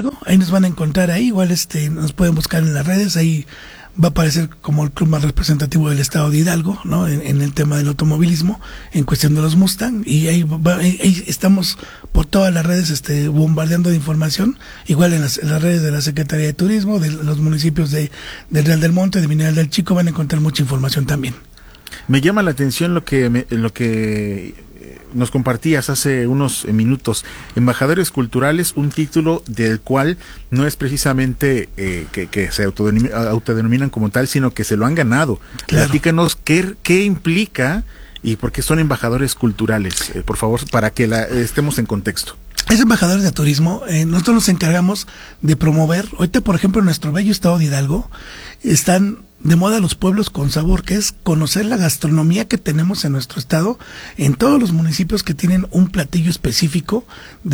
Hidalgo, ahí nos van a encontrar ahí, igual nos pueden buscar en las redes, ahí va a aparecer como el club más representativo del estado de Hidalgo, ¿no? En el tema del automovilismo, en cuestión de los Mustang, y ahí estamos por todas las redes bombardeando de información, igual en las redes de la Secretaría de Turismo, de los municipios del Real del Monte, de Mineral del Chico, van a encontrar mucha información también. Me llama la atención lo que nos compartías hace unos minutos, embajadores culturales, un título del cual no es precisamente que se autodenominan como tal, sino que se lo han ganado. Claro. Platícanos qué implica y por qué son embajadores culturales, por favor, para que estemos en contexto. Es embajadores de turismo. Nosotros nos encargamos de promover, ahorita por ejemplo en nuestro bello estado de Hidalgo, están de moda los pueblos con sabor, que es conocer la gastronomía que tenemos en nuestro estado, en todos los municipios que tienen un platillo específico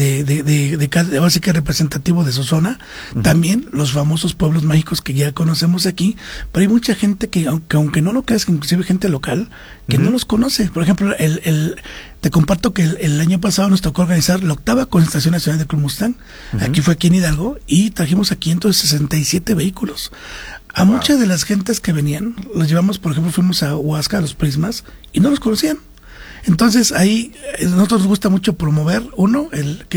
así que representativo de su zona. Uh-huh. También los famosos pueblos mágicos que ya conocemos aquí, pero hay mucha gente que aunque no lo creas, inclusive gente local, que uh-huh. no los conoce. Por ejemplo, te comparto que el año pasado nos tocó organizar la 8ª Concentración Nacional de Club Mustang. Uh-huh. Aquí fue aquí en Hidalgo, y trajimos a 567 vehículos. A wow. Muchas de las gentes que venían, los llevamos, por ejemplo, fuimos a Huasca, a los Prismas, y no los conocían. Entonces ahí a nosotros nos gusta mucho promover, uno,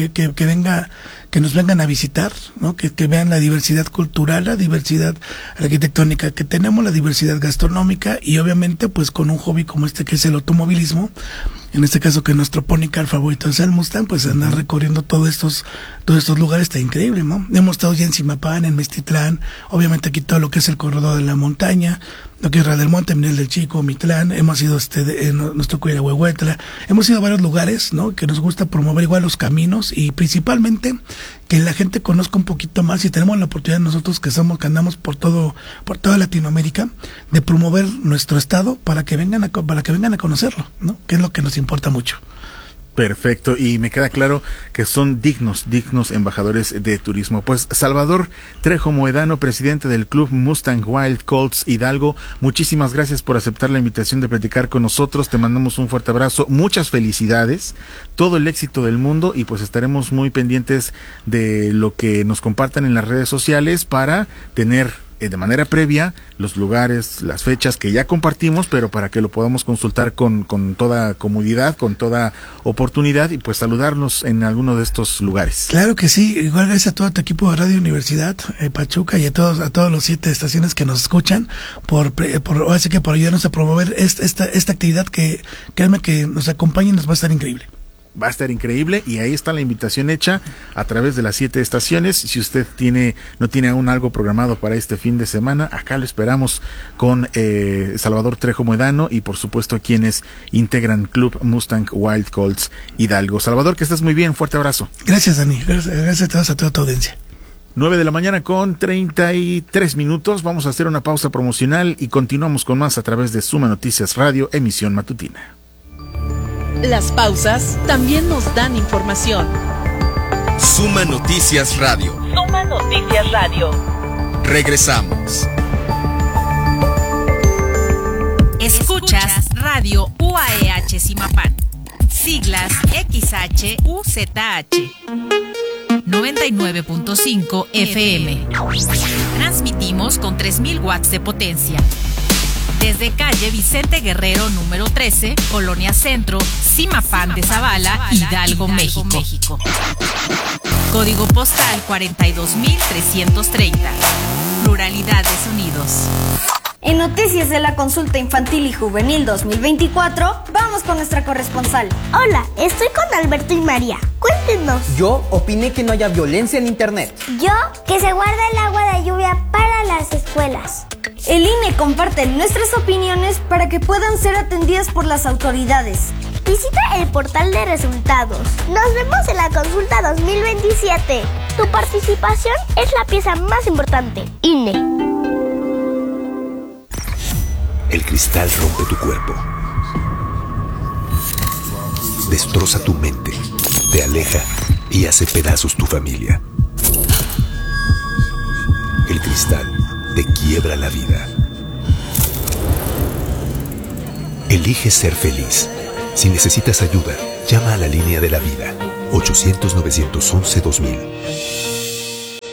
que nos vengan a visitar, ¿no? Que vean la diversidad cultural, la diversidad arquitectónica que tenemos, la diversidad gastronómica, y obviamente pues con un hobby como que es el automovilismo, en este caso que nuestro pony car favorito es el Mustang, pues andar recorriendo todos estos lugares está increíble, ¿no? Hemos estado ya en Zimapán, en Mestitlán, obviamente aquí todo lo que es el corredor de la montaña, lo que es Real del Monte, Mineral del Chico, Mitlán, hemos ido nos tocó ir a Huehuetla, hemos ido a varios lugares, ¿no? Que nos gusta promover igual los caminos, y principalmente que la gente conozca un poquito más, y tenemos la oportunidad nosotros que andamos por toda Latinoamérica, de promover nuestro estado para que vengan a conocerlo, ¿no? Que es lo que nos importa mucho. Perfecto, y me queda claro que son dignos embajadores de turismo. Pues Salvador Trejo Moedano, presidente del Club Mustang Wild Colts Hidalgo, muchísimas gracias por aceptar la invitación de platicar con nosotros. Te mandamos un fuerte abrazo, muchas felicidades, todo el éxito del mundo, y pues estaremos muy pendientes de lo que nos compartan en las redes sociales para tener de manera previa los lugares, las fechas que ya compartimos, pero para que lo podamos consultar con toda comodidad, con toda oportunidad, y pues saludarnos en alguno de estos lugares. Claro que sí, igual gracias a todo tu equipo de Radio Universidad Pachuca, y a todos los 7 estaciones que nos escuchan por ayudarnos a promover esta actividad que, créanme, que nos acompañe y nos va a estar increíble. Va a estar increíble, y ahí está la invitación hecha a través de las 7 estaciones. Si usted no tiene aún algo programado para este fin de semana, acá lo esperamos con Salvador Trejo Moedano, y por supuesto quienes integran Club Mustang Wild Colts Hidalgo. Salvador, que estés muy bien, fuerte abrazo. Gracias, Dani, gracias a toda tu audiencia. 9:33 a.m. Vamos a hacer una pausa promocional y continuamos con más a través de Suma Noticias Radio, emisión matutina. Las pausas también nos dan información. Suma Noticias Radio. Suma Noticias Radio. Regresamos. Escuchas Radio UAEH Zimapán. Siglas XHUZH. 99.5 FM. Transmitimos con 3000 watts de potencia. Desde calle Vicente Guerrero número 13, Colonia Centro, Zimapán de Zavala, Hidalgo, México. Código postal 42330. Pluralidad de sonidos. En Noticias de la Consulta Infantil y Juvenil 2024, vamos con nuestra corresponsal. Hola, estoy con Alberto y María. Cuéntenos. Yo opiné que no haya violencia en internet. Yo, que se guarda el agua de lluvia para las escuelas. El INE comparte nuestras opiniones para que puedan ser atendidas por las autoridades. Visita el portal de resultados. Nos vemos en la consulta 2027. Tu participación es la pieza más importante. INE. El cristal rompe tu cuerpo, destroza tu mente, te aleja y hace pedazos tu familia. El cristal te quiebra la vida. Elige ser feliz. Si necesitas ayuda, llama a la línea de la vida, 800-911-2000.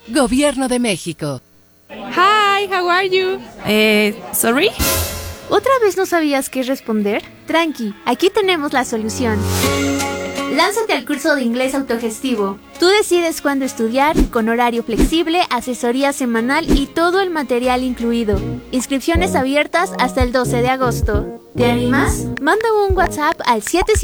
Gobierno de México. Hi, how are you? Sorry? ¿Otra vez no sabías qué responder? Tranqui, aquí tenemos la solución. Lánzate al curso de inglés autogestivo. Tú decides cuándo estudiar, con horario flexible, asesoría semanal y todo el material incluido. Inscripciones abiertas hasta el 12 de agosto. ¿Te animas? Manda un WhatsApp al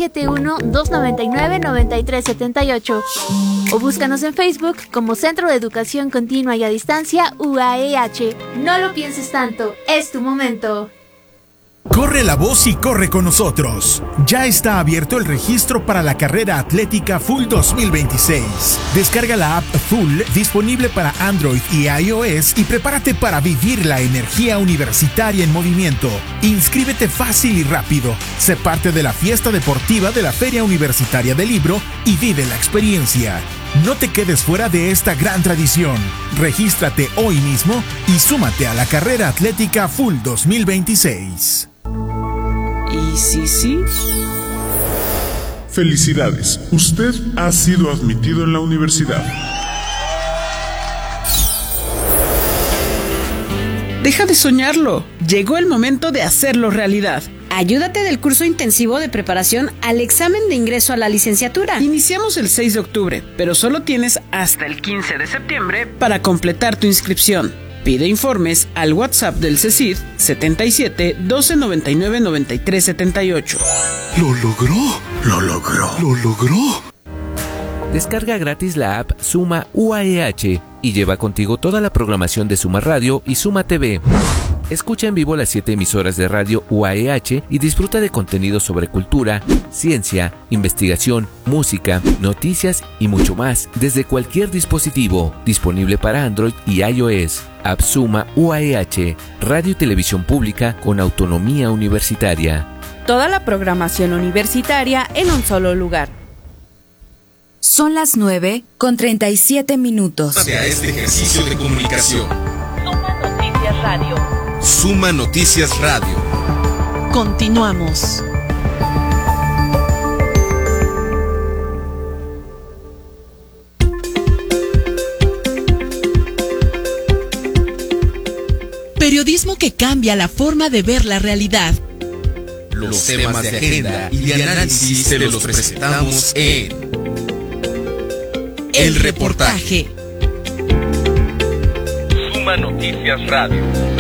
771-299-9378 o búscanos en Facebook como Centro de Educación Continua y a Distancia UAEH. No lo pienses tanto, es tu momento. Corre la voz y corre con nosotros. Ya está abierto el registro para la carrera atlética Full 2026. Descarga la app Full, disponible para Android y iOS, y prepárate para vivir la energía universitaria en movimiento. Inscríbete fácil y rápido. Sé parte de la fiesta deportiva de la Feria Universitaria del Libro y vive la experiencia. No te quedes fuera de esta gran tradición. Regístrate hoy mismo y súmate a la carrera atlética Full 2026. ¿Y sí? Felicidades, usted ha sido admitido en la universidad. Deja de soñarlo. Llegó el momento de hacerlo realidad. Ayúdate del curso intensivo de preparación al examen de ingreso a la licenciatura. Iniciamos el 6 de octubre, pero solo tienes hasta el 15 de septiembre para completar tu inscripción. Pide informes al WhatsApp del CECID 77 12 99 93 78. ¡Lo logró! Descarga gratis la app Suma UAEH y lleva contigo toda la programación de Suma Radio y Suma TV. Escucha en vivo las 7 emisoras de radio UAEH y disfruta de contenido sobre cultura, ciencia, investigación, música, noticias y mucho más desde cualquier dispositivo, disponible para Android y iOS. App Suma UAEH, radio y televisión pública con autonomía universitaria. Toda la programación universitaria en un solo lugar. Son las 9:37. Hacia este ejercicio de comunicación. Suma Noticias Radio. Suma Noticias Radio. Continuamos. Periodismo que cambia la forma de ver la realidad. Los temas de agenda y de análisis te los presentamos en El Reportaje. Suma Noticias Radio.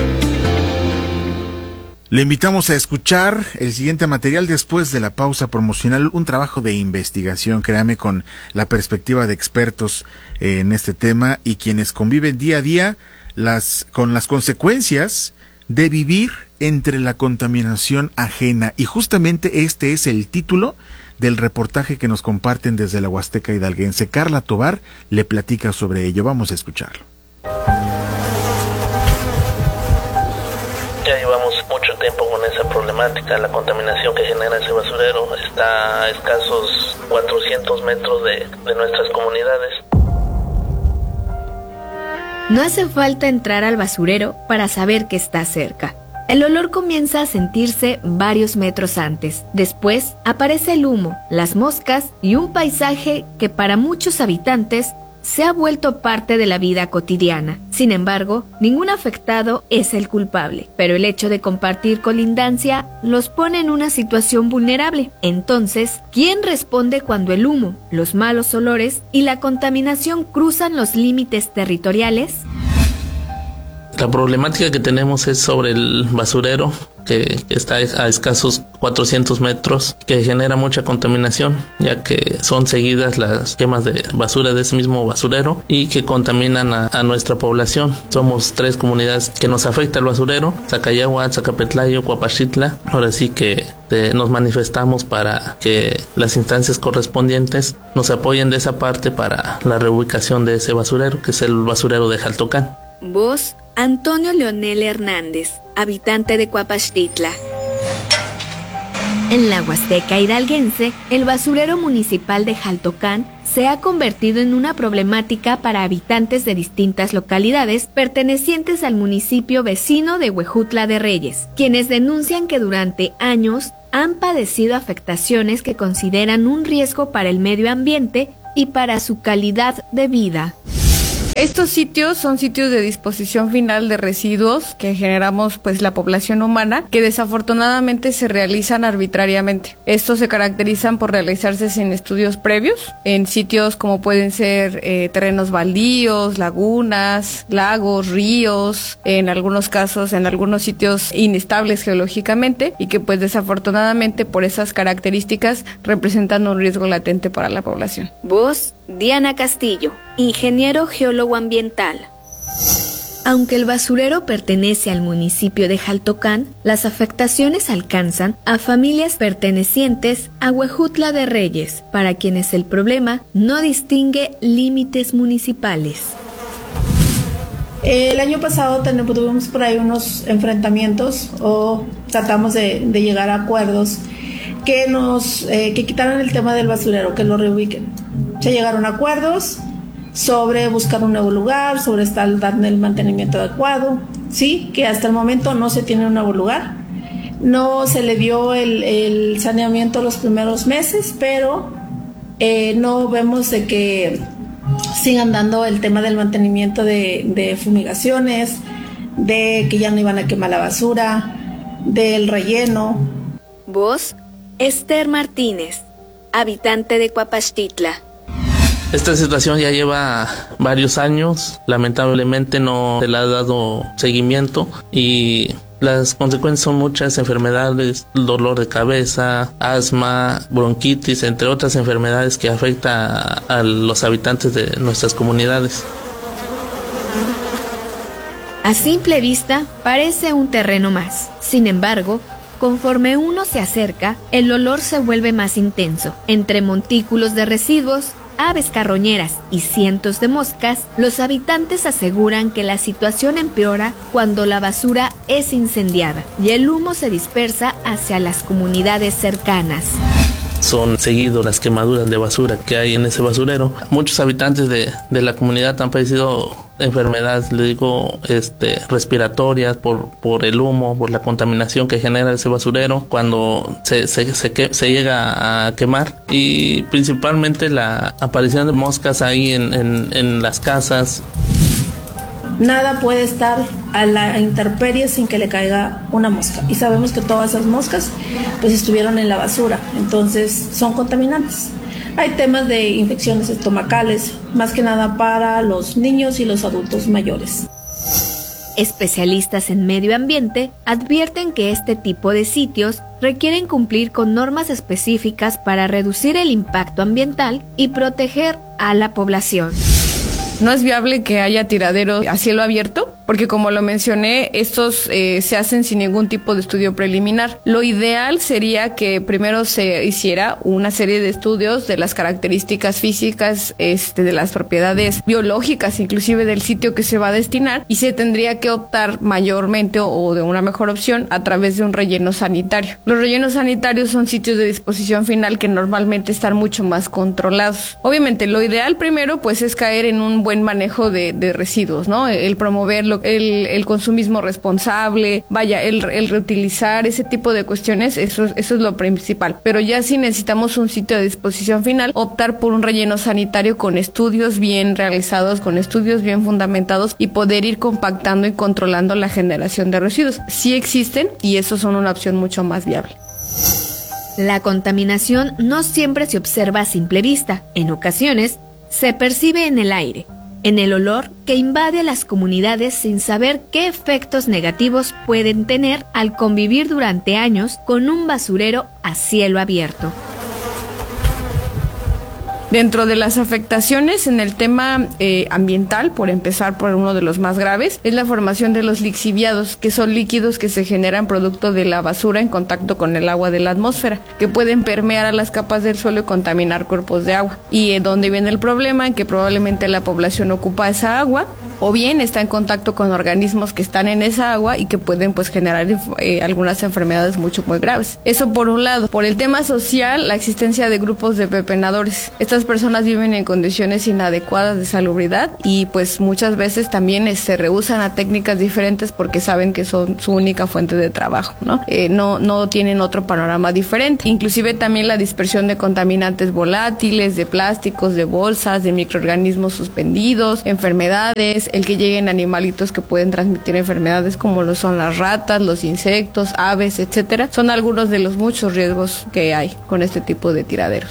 Le invitamos a escuchar el siguiente material después de la pausa promocional, un trabajo de investigación, créame, con la perspectiva de expertos en este tema y quienes conviven día a día con las consecuencias de vivir entre la contaminación ajena. Y justamente este es el título del reportaje que nos comparten desde la Huasteca hidalguense. Carla Tobar le platica sobre ello. Vamos a escucharlo. Ya llevamos mucho tiempo con esa problemática. La contaminación que genera ese basurero está a escasos 400 metros de nuestras comunidades. No hace falta entrar al basurero para saber que está cerca. El olor comienza a sentirse varios metros antes. Después aparece el humo, las moscas y un paisaje que para muchos habitantes se ha vuelto parte de la vida cotidiana. Sin embargo, ningún afectado es el culpable, pero el hecho de compartir colindancia los pone en una situación vulnerable. Entonces, ¿quién responde cuando el humo, los malos olores y la contaminación cruzan los límites territoriales? La problemática que tenemos es sobre el basurero, que está a escasos 400 metros, que genera mucha contaminación, ya que son seguidas las quemas de basura de ese mismo basurero y que contaminan a nuestra población. Somos 3 comunidades que nos afecta el basurero: Zacayagua, Zacapetlayo, Cuapaxitla. Ahora sí que nos manifestamos para que las instancias correspondientes nos apoyen de esa parte para la reubicación de ese basurero, que es el basurero de Jaltocán. Voz: Antonio Leonel Hernández, habitante de Cuapaxtitla. En la Huasteca hidalguense, el basurero municipal de Jaltocán se ha convertido en una problemática para habitantes de distintas localidades pertenecientes al municipio vecino de Huejutla de Reyes, quienes denuncian que durante años han padecido afectaciones que consideran un riesgo para el medio ambiente y para su calidad de vida. Estos sitios son sitios de disposición final de residuos que generamos pues la población humana, que desafortunadamente se realizan arbitrariamente. Estos se caracterizan por realizarse sin estudios previos en sitios como pueden ser terrenos baldíos, lagunas, lagos, ríos, en algunos casos en algunos sitios inestables geológicamente y que pues desafortunadamente por esas características representan un riesgo latente para la población. Voz, Diana Castillo, ingeniero geólogo ambiental. Aunque el basurero pertenece al municipio de Jaltocán, las afectaciones alcanzan a familias pertenecientes a Huejutla de Reyes, para quienes el problema no distingue límites municipales. El año pasado tuvimos por ahí unos enfrentamientos o tratamos de llegar a acuerdos que quitaran el tema del basurero, que lo reubiquen. Se llegaron a acuerdos sobre buscar un nuevo lugar, sobre darle el mantenimiento adecuado, sí, que hasta el momento no se tiene un nuevo lugar. No se le dio el saneamiento los primeros meses, pero no vemos de que sigan dando el tema del mantenimiento de fumigaciones, de que ya no iban a quemar la basura, del relleno. Voz, Esther Martínez, habitante de Cuapachtitla. Esta situación ya lleva varios años, lamentablemente no se le ha dado seguimiento y las consecuencias son muchas enfermedades, dolor de cabeza, asma, bronquitis, entre otras enfermedades que afectan a los habitantes de nuestras comunidades. A simple vista parece un terreno más, sin embargo, conforme uno se acerca, el olor se vuelve más intenso. Entre montículos de residuos, aves carroñeras y cientos de moscas, los habitantes aseguran que la situación empeora cuando la basura es incendiada y el humo se dispersa hacia las comunidades cercanas. Son seguidos las quemaduras de basura que hay en ese basurero. Muchos habitantes de la comunidad han padecido enfermedades, le digo, respiratorias por el humo, por la contaminación que genera ese basurero cuando se llega a quemar, y principalmente la aparición de moscas ahí en las casas. Nada puede estar a la intemperie sin que le caiga una mosca, y sabemos que todas esas moscas pues estuvieron en la basura, entonces son contaminantes. Hay temas de infecciones estomacales, más que nada para los niños y los adultos mayores. Especialistas en medio ambiente advierten que este tipo de sitios requieren cumplir con normas específicas para reducir el impacto ambiental y proteger a la población. No es viable que haya tiraderos a cielo abierto, porque como lo mencioné, estos se hacen sin ningún tipo de estudio preliminar. Lo ideal sería que primero se hiciera una serie de estudios de las características físicas, de las propiedades biológicas, inclusive del sitio que se va a destinar, y se tendría que optar mayormente o de una mejor opción a través de un relleno sanitario. Los rellenos sanitarios son sitios de disposición final que normalmente están mucho más controlados. Obviamente, lo ideal primero pues es caer en un buen manejo de residuos, ¿no? El promover el consumismo responsable, el reutilizar, ese tipo de cuestiones, eso es lo principal. Pero ya si necesitamos un sitio de disposición final, optar por un relleno sanitario con estudios bien realizados, con estudios bien fundamentados, y poder ir compactando y controlando la generación de residuos. Sí existen y esos son una opción mucho más viable. La contaminación no siempre se observa a simple vista. En ocasiones, se percibe en el aire, en el olor que invade a las comunidades sin saber qué efectos negativos pueden tener al convivir durante años con un basurero a cielo abierto. Dentro de las afectaciones en el tema ambiental, por empezar por uno de los más graves, es la formación de los lixiviados, que son líquidos que se generan producto de la basura en contacto con el agua de la atmósfera, que pueden permear a las capas del suelo y contaminar cuerpos de agua. Y donde viene el problema, en que probablemente la población ocupa esa agua o bien está en contacto con organismos que están en esa agua y que pueden pues generar algunas enfermedades muy graves. Eso por un lado. Por el tema social, la existencia de grupos de pepenadores. Estas personas viven en condiciones inadecuadas de salubridad y pues muchas veces también se rehúsan a técnicas diferentes porque saben que son su única fuente de trabajo, ¿no? No tienen otro panorama diferente. Inclusive también la dispersión de contaminantes volátiles, de plásticos, de bolsas, de microorganismos suspendidos, enfermedades, el que lleguen animalitos que pueden transmitir enfermedades como lo son las ratas, los insectos, aves, etcétera. Son algunos de los muchos riesgos que hay con este tipo de tiraderos.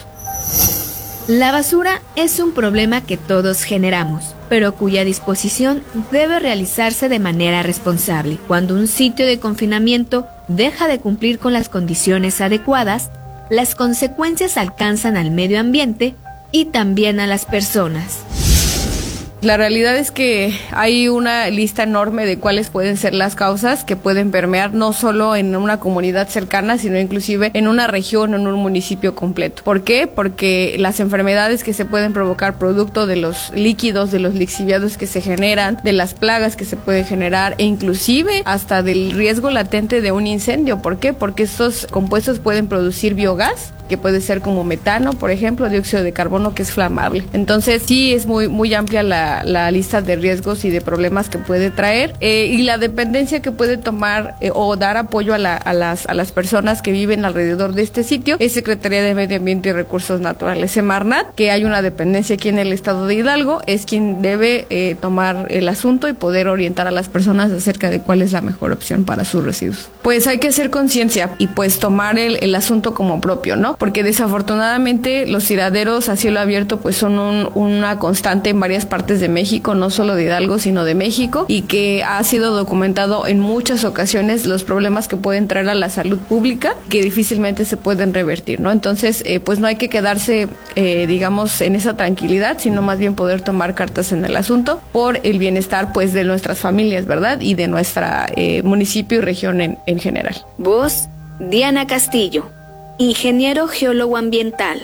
La basura es un problema que todos generamos, pero cuya disposición debe realizarse de manera responsable. Cuando un sitio de confinamiento deja de cumplir con las condiciones adecuadas, las consecuencias alcanzan al medio ambiente y también a las personas. La realidad es que hay una lista enorme de cuáles pueden ser las causas que pueden permear no solo en una comunidad cercana, sino inclusive en una región o en un municipio completo. ¿Por qué? Porque las enfermedades que se pueden provocar producto de los líquidos, de los lixiviados que se generan, de las plagas que se pueden generar e inclusive hasta del riesgo latente de un incendio. ¿Por qué? Porque estos compuestos pueden producir biogás, que puede ser como metano, por ejemplo, dióxido de carbono, que es flamable. Entonces sí es muy amplia la lista de riesgos y de problemas que puede traer y la dependencia que puede tomar o dar apoyo a las personas que viven alrededor de este sitio es Secretaría de Medio Ambiente y Recursos Naturales, Semarnat, que hay una dependencia aquí en el estado de Hidalgo, es quien debe tomar el asunto y poder orientar a las personas acerca de cuál es la mejor opción para sus residuos. Pues hay que hacer conciencia y pues tomar el asunto como propio, ¿no? Porque desafortunadamente los tiraderos a cielo abierto pues son una constante en varias partes de México, no solo de Hidalgo, sino de México, y que ha sido documentado en muchas ocasiones los problemas que pueden traer a la salud pública, que difícilmente se pueden revertir, ¿no? Entonces, pues no hay que quedarse, digamos, en esa tranquilidad, sino más bien poder tomar cartas en el asunto por el bienestar, pues, de nuestras familias, ¿verdad? Y de nuestra municipio y región en general. Voz, Diana Castillo, ingeniero geólogo ambiental.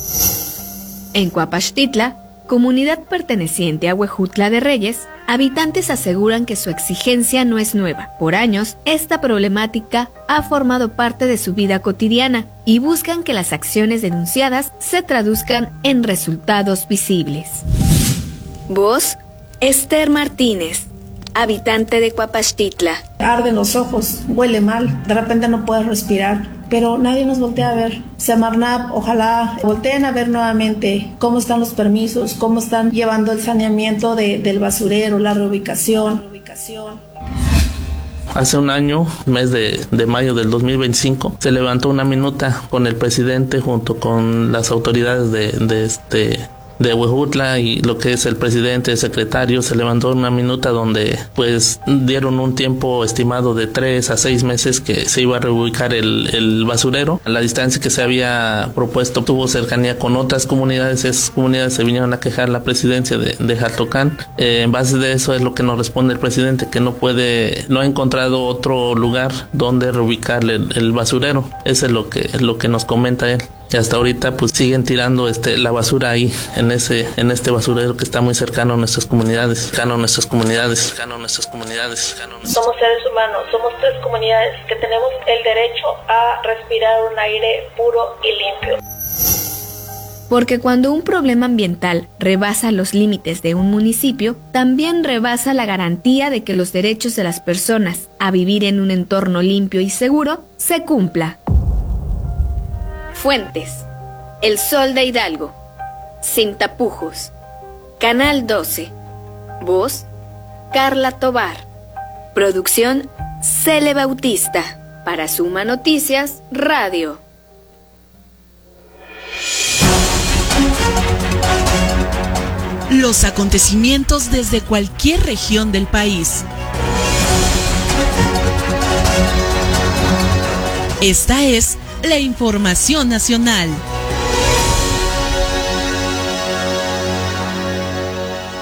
En Cuapachtitla, comunidad perteneciente a Huejutla de Reyes, habitantes aseguran que su exigencia no es nueva. Por años, esta problemática ha formado parte de su vida cotidiana y buscan que las acciones denunciadas se traduzcan en resultados visibles. Voz, Esther Martínez, habitante de Cuapachtitla. Arden los ojos, huele mal, de repente no puedes respirar, pero nadie nos voltea a ver. Semarnat, ojalá volteen a ver nuevamente cómo están los permisos, cómo están llevando el saneamiento del basurero, la reubicación. Hace un año, mes de mayo del 2025, se levantó una minuta con el presidente junto con las autoridades de Huejutla y lo que es el presidente, el secretario. Se levantó una minuta donde pues dieron un tiempo estimado de 3 a 6 meses que se iba a reubicar el basurero. A la distancia que se había propuesto tuvo cercanía con otras comunidades. Esas comunidades se vinieron a quejar la presidencia de Jaltocán. En base de eso es lo que nos responde el presidente, que no ha encontrado otro lugar donde reubicar el basurero. Eso es lo que nos comenta él. Y hasta ahorita pues siguen tirando la basura ahí en este basurero que está muy cercano a nuestras comunidades, Somos seres humanos, somos 3 comunidades que tenemos el derecho a respirar un aire puro y limpio. Porque cuando un problema ambiental rebasa los límites de un municipio, también rebasa la garantía de que los derechos de las personas a vivir en un entorno limpio y seguro se cumpla. Fuentes: El Sol de Hidalgo, Sin Tapujos, Canal 12. Voz, Carla Tobar. Producción, Cele Bautista. Para Suma Noticias Radio. Los acontecimientos desde cualquier región del país. Esta es la información nacional.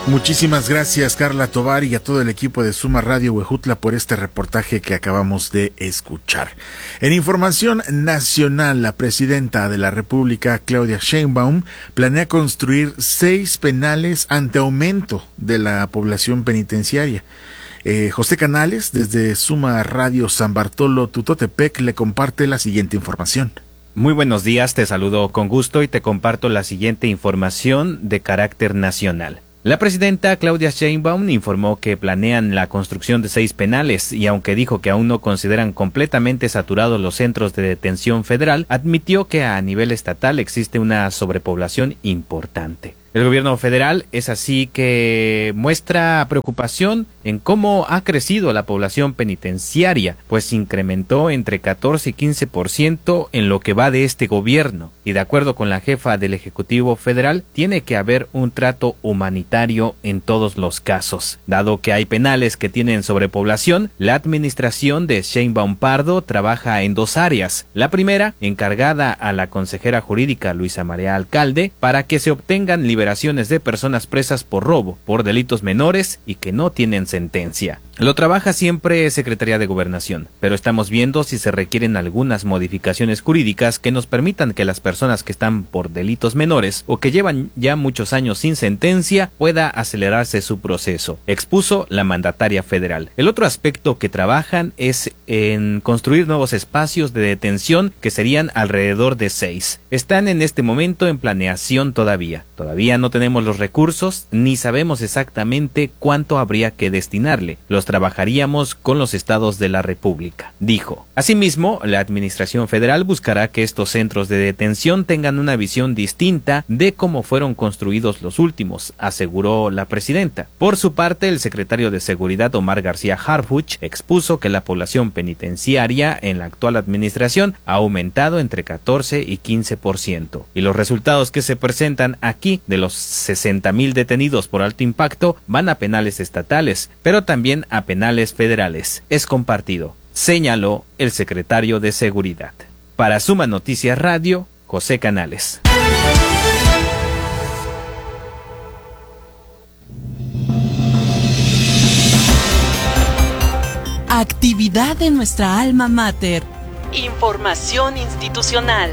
Muchísimas gracias, Carla Tovar, y a todo el equipo de Suma Radio Huejutla por este reportaje que acabamos de escuchar. En información nacional, la presidenta de la República, Claudia Sheinbaum, planea construir 6 penales ante aumento de la población penitenciaria. José Canales, desde Suma Radio San Bartolo, Tutotepec, le comparte la siguiente información. Muy buenos días, te saludo con gusto y te comparto la siguiente información de carácter nacional. La presidenta Claudia Sheinbaum informó que planean la construcción de 6 penales y aunque dijo que aún no consideran completamente saturados los centros de detención federal, admitió que a nivel estatal existe una sobrepoblación importante. El gobierno federal es así que muestra preocupación en cómo ha crecido la población penitenciaria, pues incrementó entre 14 y 15% en lo que va de este gobierno. Y de acuerdo con la jefa del Ejecutivo Federal, tiene que haber un trato humanitario en todos los casos. Dado que hay penales que tienen sobrepoblación, la administración de Sheinbaum Pardo trabaja en 2 áreas. La primera, encargada a la consejera jurídica Luisa María Alcalde, para que se obtengan liberaciones de personas presas por robo, por delitos menores y que no tienen sentencia. Lo trabaja siempre Secretaría de Gobernación, pero estamos viendo si se requieren algunas modificaciones jurídicas que nos permitan que las personas que están por delitos menores o que llevan ya muchos años sin sentencia pueda acelerarse su proceso, expuso la mandataria federal. El otro aspecto que trabajan es en construir nuevos espacios de detención, que serían alrededor de 6. Están en este momento en planeación todavía. Todavía no tenemos los recursos ni sabemos exactamente cuánto habría que destinarle. Los trabajaríamos con los estados de la República, dijo. Asimismo, la administración federal buscará que estos centros de detención tengan una visión distinta de cómo fueron construidos los últimos, aseguró la presidenta. Por su parte, el secretario de Seguridad, Omar García Harfuch, expuso que la población penitenciaria en la actual administración ha aumentado entre 14 y 15%. Y los resultados que se presentan aquí de los 60,000 detenidos por alto impacto van a penales estatales, pero también a penales federales. Es compartido, señaló el secretario de Seguridad. Para Suma Noticias Radio, José Canales. Actividad de nuestra alma mater. Información institucional.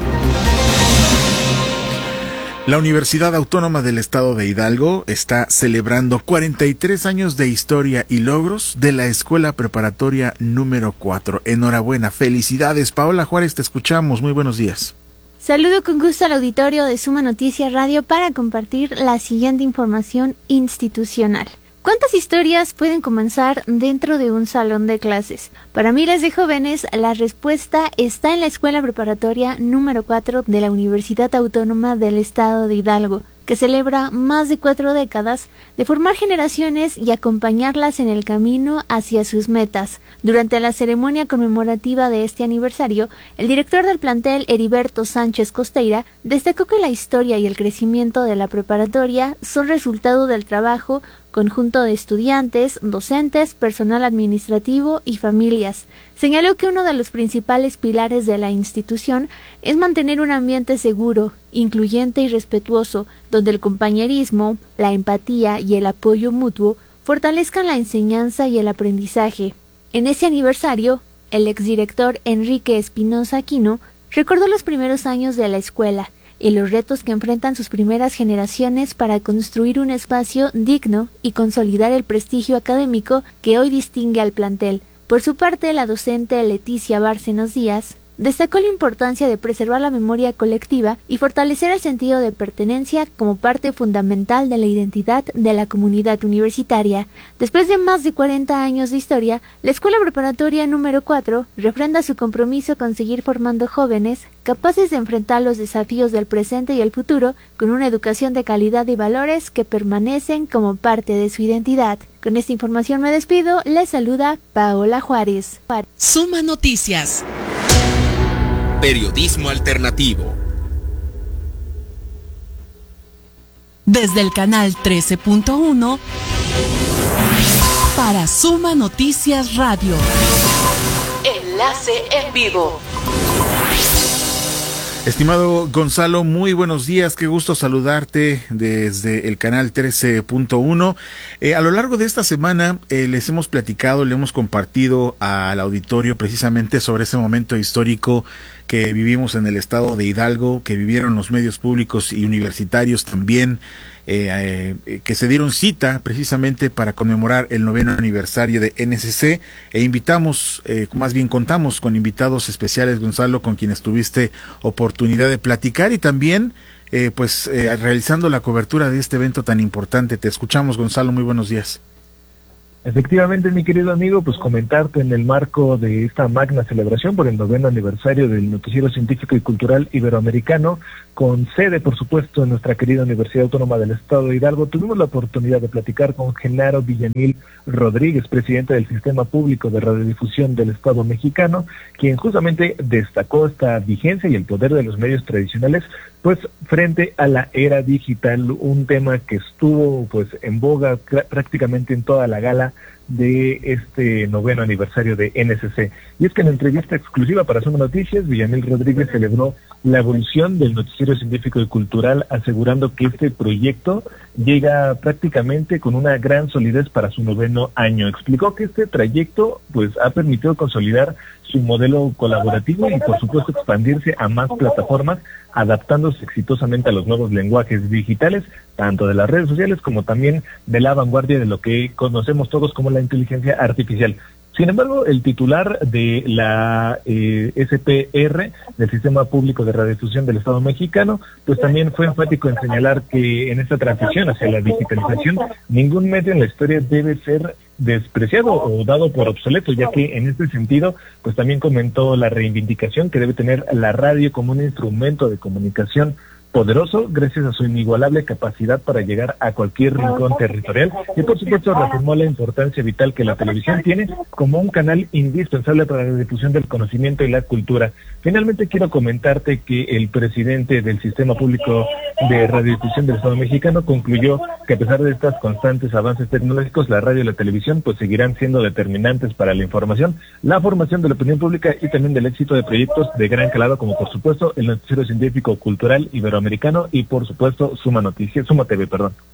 La Universidad Autónoma del Estado de Hidalgo está celebrando 43 años de historia y logros de la Escuela Preparatoria número 4. Enhorabuena, felicidades. Paola Juárez, te escuchamos. Muy buenos días. Saludo con gusto al auditorio de Suma Noticias Radio para compartir la siguiente información institucional. ¿Cuántas historias pueden comenzar dentro de un salón de clases? Para miles de jóvenes, la respuesta está en la Escuela Preparatoria número 4 de la Universidad Autónoma del Estado de Hidalgo, que celebra más de 4 décadas de formar generaciones y acompañarlas en el camino hacia sus metas. Durante la ceremonia conmemorativa de este aniversario, el director del plantel, Heriberto Sánchez Costeira, destacó que la historia y el crecimiento de la preparatoria son resultado del trabajo conjunto de estudiantes, docentes, personal administrativo y familias. Señaló que uno de los principales pilares de la institución es mantener un ambiente seguro, incluyente y respetuoso, donde el compañerismo, la empatía y el apoyo mutuo fortalezcan la enseñanza y el aprendizaje. En ese aniversario, el exdirector Enrique Espinosa Aquino recordó los primeros años de la escuela y los retos que enfrentan sus primeras generaciones para construir un espacio digno y consolidar el prestigio académico que hoy distingue al plantel. Por su parte, la docente Leticia Bárcenas Díaz destacó la importancia de preservar la memoria colectiva y fortalecer el sentido de pertenencia como parte fundamental de la identidad de la comunidad universitaria. Después de más de 40 años de historia, la Escuela Preparatoria número 4 refrenda su compromiso con seguir formando jóvenes capaces de enfrentar los desafíos del presente y el futuro con una educación de calidad y valores que permanecen como parte de su identidad. Con esta información me despido, les saluda Paola Juárez. Suma Noticias. Periodismo alternativo. Desde el canal 13.1 para Suma Noticias Radio. Enlace en vivo. Estimado Gonzalo, muy buenos días, qué gusto saludarte desde el canal 13.1. A lo largo de esta semana les hemos platicado, le hemos compartido al auditorio precisamente sobre ese momento histórico que vivimos en el estado de Hidalgo, que vivieron los medios públicos y universitarios también, que se dieron cita precisamente para conmemorar el 9º aniversario de NSC, e invitamos, más bien contamos con invitados especiales, Gonzalo, con quienes tuviste oportunidad de platicar y también realizando la cobertura de este evento tan importante. Te escuchamos, Gonzalo, muy buenos días. Efectivamente, mi querido amigo, pues comentarte en el marco de esta magna celebración por el 9º aniversario del Noticiero Científico y Cultural Iberoamericano, con sede, por supuesto, en nuestra querida Universidad Autónoma del Estado de Hidalgo, tuvimos la oportunidad de platicar con Genaro Villamil Rodríguez, presidente del Sistema Público de Radiodifusión del Estado mexicano, quien justamente destacó esta vigencia y el poder de los medios tradicionales, pues frente a la era digital, un tema que estuvo pues en boga prácticamente en toda la gala de este 9º aniversario de NSC. Y es que en la entrevista exclusiva para Suma Noticias, Villamil Rodríguez celebró la evolución del noticiero científico y cultural, asegurando que este proyecto llega prácticamente con una gran solidez para su 9º año. Explicó que este trayecto pues ha permitido consolidar su modelo colaborativo y por supuesto expandirse a más plataformas, adaptándose exitosamente a los nuevos lenguajes digitales, tanto de las redes sociales como también de la vanguardia de lo que conocemos todos como la inteligencia artificial. Sin embargo, el titular de la SPR, del Sistema Público de Radiodifusión del Estado mexicano, pues también fue enfático en señalar que en esta transición hacia la digitalización, ningún medio en la historia debe ser despreciado o dado por obsoleto, ya que en este sentido, pues también comentó la reivindicación que debe tener la radio como un instrumento de comunicación poderoso gracias a su inigualable capacidad para llegar a cualquier rincón territorial, y por supuesto reafirmó la importancia vital que la televisión tiene como un canal indispensable para la difusión del conocimiento y la cultura. Finalmente quiero comentarte que el presidente del Sistema Público de Radiodifusión del Estado mexicano concluyó que a pesar de estos constantes avances tecnológicos, la radio y la televisión pues seguirán siendo determinantes para la información, la formación de la opinión pública y también del éxito de proyectos de gran calado como por supuesto el Noticiero Científico Cultural Iberoamericano y por supuesto Suma TV.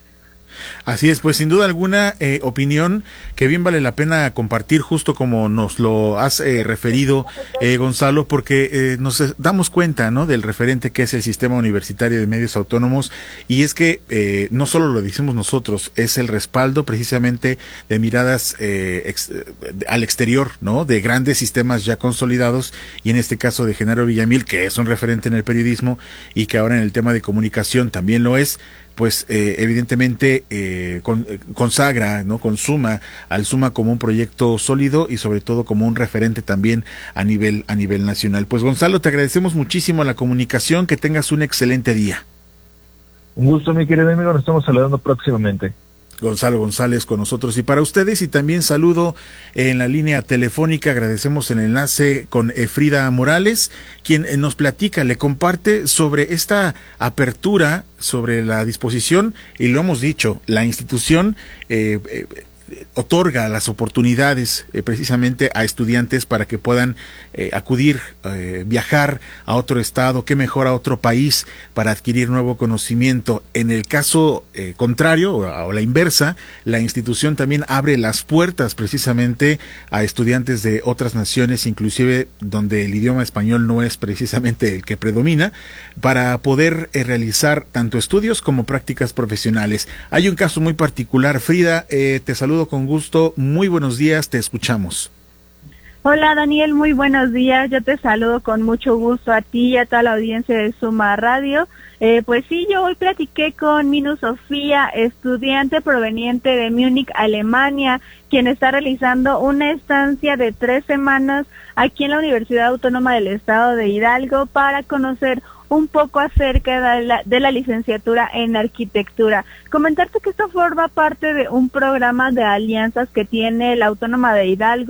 Así es, pues sin duda alguna opinión que bien vale la pena compartir, justo como nos lo has referido, Gonzalo, porque nos damos cuenta, ¿no?, del referente que es el Sistema Universitario de Medios Autónomos, y es que no solo lo decimos nosotros, es el respaldo precisamente de miradas al exterior, ¿no?, de grandes sistemas ya consolidados, y en este caso de Genaro Villamil, que es un referente en el periodismo y que ahora en el tema de comunicación también lo es, pues evidentemente consagra, ¿no?, consuma al Suma como un proyecto sólido y sobre todo como un referente también a nivel nacional. Pues Gonzalo, te agradecemos muchísimo la comunicación, que tengas un excelente día. Un gusto, mi querido amigo, nos estamos saludando próximamente. Gonzalo González con nosotros y para ustedes, y también saludo en la línea telefónica, agradecemos el enlace con Frida Morales, quien nos platica, le comparte sobre esta apertura, sobre la disposición, y lo hemos dicho, la institución otorga las oportunidades precisamente a estudiantes para que puedan acudir, viajar a otro estado, qué mejor a otro país para adquirir nuevo conocimiento. En el caso contrario o la inversa, la institución también abre las puertas precisamente a estudiantes de otras naciones, inclusive donde el idioma español no es precisamente el que predomina, para poder realizar tanto estudios como prácticas profesionales. Hay un caso muy particular. Frida, te saludo con gusto, muy buenos días, te escuchamos. Hola Daniel, muy buenos días, yo te saludo con mucho gusto a ti y a toda la audiencia de Suma Radio. Pues sí, yo hoy platiqué con Minu Sofía, estudiante proveniente de Múnich, Alemania, quien está realizando una estancia de 3 semanas aquí en la Universidad Autónoma del Estado de Hidalgo para conocer un poco acerca de la licenciatura en arquitectura. Comentarte que esto forma parte de un programa de alianzas que tiene la Autónoma de Hidalgo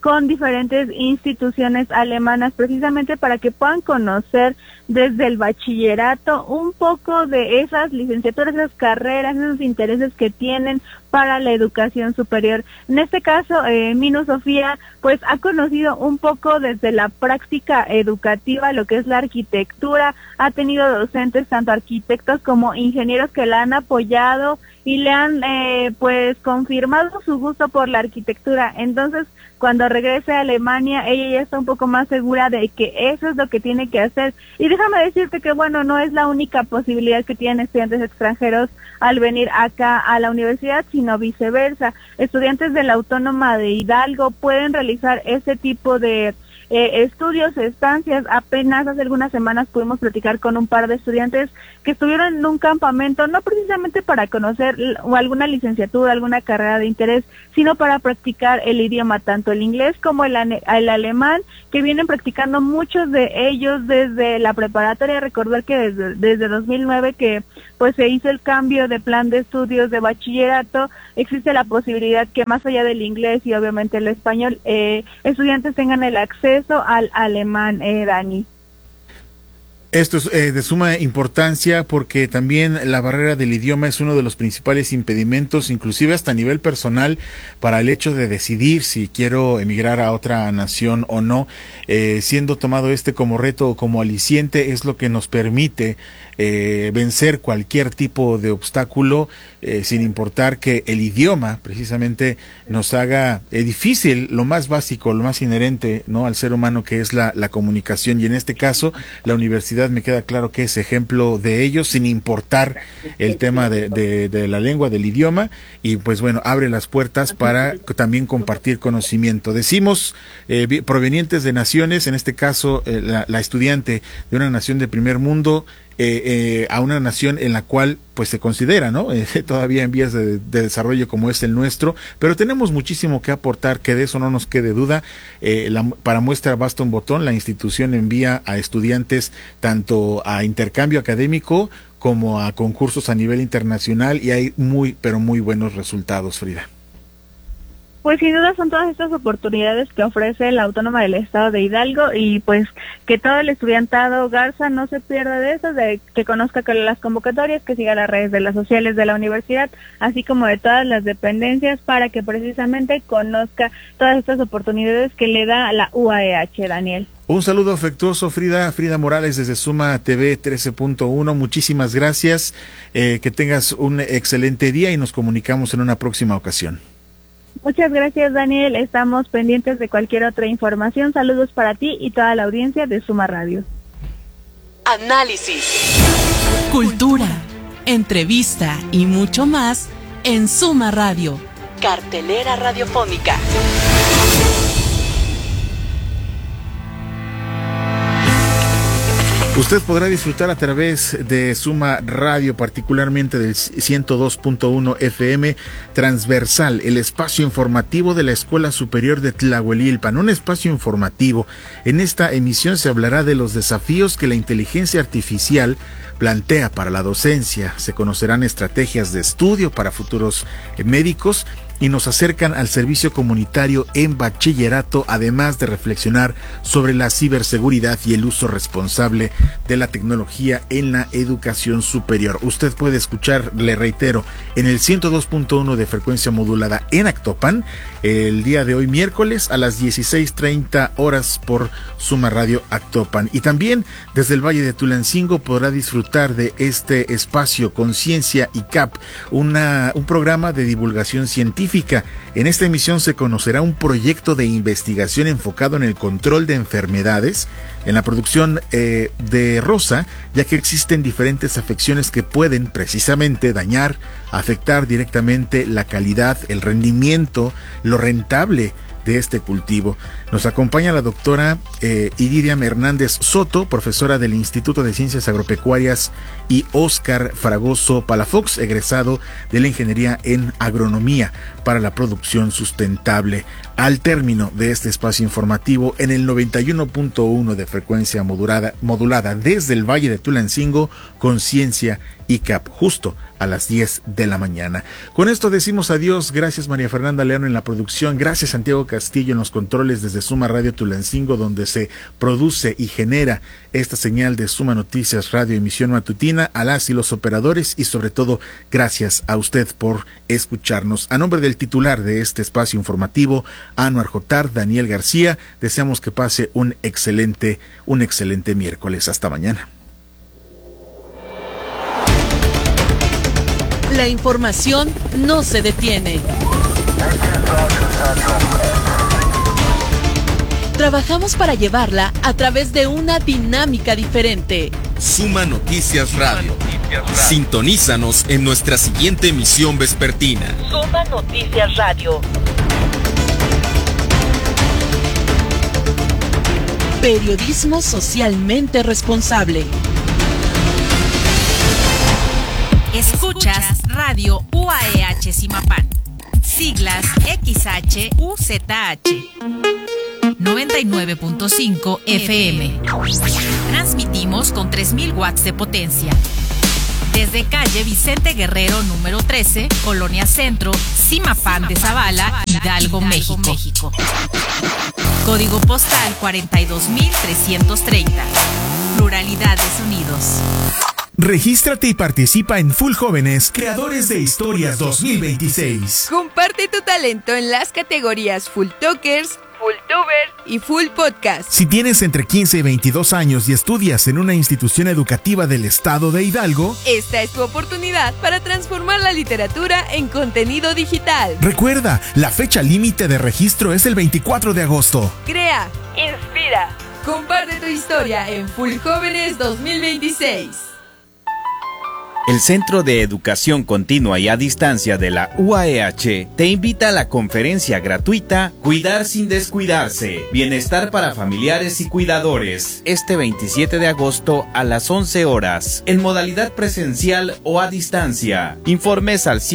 con diferentes instituciones alemanas, precisamente para que puedan conocer desde el bachillerato un poco de esas licenciaturas, esas carreras, esos intereses que tienen para la educación superior. En este caso, Minu Sofía, pues ha conocido un poco desde la práctica educativa lo que es la arquitectura, ha tenido docentes, tanto arquitectos como ingenieros, que la han apoyado y le han pues confirmado su gusto por la arquitectura. Entonces, cuando regrese a Alemania, ella ya está un poco más segura de que eso es lo que tiene que hacer. Y déjame decirte que, bueno, no es la única posibilidad que tienen estudiantes extranjeros al venir acá a la universidad, sino viceversa. Estudiantes de la Autónoma de Hidalgo pueden realizar ese tipo de estudios, estancias. Apenas hace algunas semanas pudimos platicar con un par de estudiantes que estuvieron en un campamento, no precisamente para conocer alguna licenciatura, alguna carrera de interés, sino para practicar el idioma, tanto el inglés como el alemán, que vienen practicando muchos de ellos desde la preparatoria. Recordar que desde 2009 que pues se hizo el cambio de plan de estudios de bachillerato, existe la posibilidad que más allá del inglés y obviamente el español, estudiantes tengan el acceso al alemán, Dani. Esto es de suma importancia porque también la barrera del idioma es uno de los principales impedimentos, inclusive hasta a nivel personal, para el hecho de decidir si quiero emigrar a otra nación o no. Siendo tomado como reto o como aliciente, es lo que nos permite vencer cualquier tipo de obstáculo, sin importar que el idioma precisamente nos haga difícil lo más básico, lo más inherente, ¿no?, al ser humano, que es la comunicación. Y en este caso, la universidad me queda claro que es ejemplo de ello, sin importar el tema de la lengua, del idioma, y pues bueno, abre las puertas para también compartir conocimiento. Decimos provenientes de naciones, en este caso la estudiante de una nación de primer mundo, a una nación en la cual pues se considera, ¿no?, todavía en vías de desarrollo como es el nuestro, pero tenemos muchísimo que aportar, que de eso no nos quede duda. Para muestra basta un botón, la institución envía a estudiantes tanto a intercambio académico como a concursos a nivel internacional, y hay pero muy buenos resultados, Frida. Pues sin duda son todas estas oportunidades que ofrece la Autónoma del Estado de Hidalgo, y pues que todo el estudiantado Garza no se pierda de eso, de que conozca las convocatorias, que siga las redes de las sociales de la universidad, así como de todas las dependencias, para que precisamente conozca todas estas oportunidades que le da la UAEH, Daniel. Un saludo afectuoso, Frida Morales, desde Suma TV 13.1. Muchísimas gracias, que tengas un excelente día y nos comunicamos en una próxima ocasión. Muchas gracias, Daniel. Estamos pendientes de cualquier otra información. Saludos para ti y toda la audiencia de Suma Radio. Análisis, cultura, entrevista y mucho más en Suma Radio. Cartelera radiofónica. Usted podrá disfrutar a través de Suma Radio, particularmente del 102.1 FM Transversal, el espacio informativo de la Escuela Superior de Tlahuelilpan, un espacio informativo. En esta emisión se hablará de los desafíos que la inteligencia artificial plantea para la docencia. Se conocerán estrategias de estudio para futuros médicos y nos acercan al servicio comunitario en bachillerato, además de reflexionar sobre la ciberseguridad y el uso responsable de la tecnología en la educación superior. Usted puede escuchar, le reitero, en el 102.1 de frecuencia modulada en Actopan, el día de hoy miércoles a las 16:30 horas por Suma Radio Actopan. Y también desde el Valle de Tulancingo podrá disfrutar de este espacio Conciencia y CAP, un programa de divulgación científica. En esta emisión se conocerá un proyecto de investigación enfocado en el control de enfermedades, en la producción de rosa, ya que existen diferentes afecciones que pueden precisamente dañar, afectar directamente la calidad, el rendimiento, lo rentable de este cultivo. Nos acompaña la doctora Iridiam Hernández Soto, profesora del Instituto de Ciencias Agropecuarias, y Óscar Fragoso Palafox, egresado de la Ingeniería en Agronomía para la Producción Sustentable. Al término de este espacio informativo, en el 91.1 de frecuencia modulada desde el Valle de Tulancingo, Conciencia ICAP, justo a las 10 de la mañana. Con esto decimos adiós. Gracias María Fernanda León en la producción. Gracias Santiago Castillo en los controles desde Suma Radio Tulancingo, donde se produce y genera esta señal de Suma Noticias Radio Emisión Matutina, a las y los operadores, y sobre todo gracias a usted por escucharnos. A nombre del titular de este espacio informativo, Anuar Jotar, Daniel García, deseamos que pase un excelente miércoles. Hasta mañana. La información no se detiene. Trabajamos para llevarla a través de una dinámica diferente. Suma Noticias Radio. Sintonízanos en nuestra siguiente emisión vespertina. Suma Noticias Radio. Periodismo socialmente responsable. Escuchas Radio UAEH Zimapán. Siglas XHUZH. 99.5 FM. Transmitimos con 3000 watts de potencia. Desde calle Vicente Guerrero número 13, Colonia Centro, Zimapán de Zavala, Hidalgo, México. Código postal 42330. Pluralidad de sonidos. Regístrate y participa en Full Jóvenes, Creadores de Historias 2026. Comparte tu talento en las categorías Full Talkers, Full Tuber y Full Podcast. Si tienes entre 15 y 22 años y estudias en una institución educativa del estado de Hidalgo, esta es tu oportunidad para transformar la literatura en contenido digital. Recuerda, la fecha límite de registro es el 24 de agosto. Crea, inspira, comparte tu historia en Full Jóvenes 2026. El Centro de Educación Continua y a Distancia de la UAEH te invita a la conferencia gratuita Cuidar sin descuidarse, Bienestar para familiares y cuidadores, este 27 de agosto a las 11 horas, en modalidad presencial o a distancia. Informes al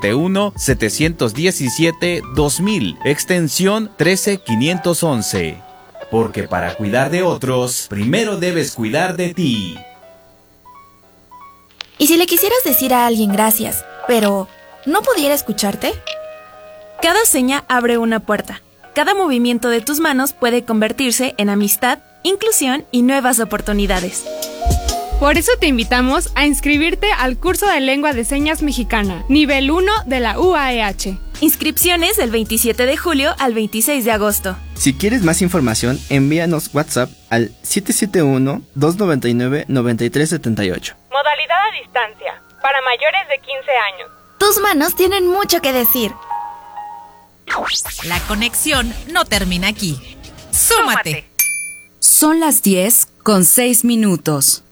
771-717-2000, extensión 13511. Porque para cuidar de otros, primero debes cuidar de ti. ¿Y si le quisieras decir a alguien gracias, pero no pudiera escucharte? Cada seña abre una puerta. Cada movimiento de tus manos puede convertirse en amistad, inclusión y nuevas oportunidades. Por eso te invitamos a inscribirte al curso de Lengua de Señas Mexicana, nivel 1 de la UAEH. Inscripciones del 27 de julio al 26 de agosto. Si quieres más información, envíanos WhatsApp al 771-299-9378. Modalidad a distancia, para mayores de 15 años. Tus manos tienen mucho que decir. La conexión no termina aquí. ¡Súmate! Son las 10:06.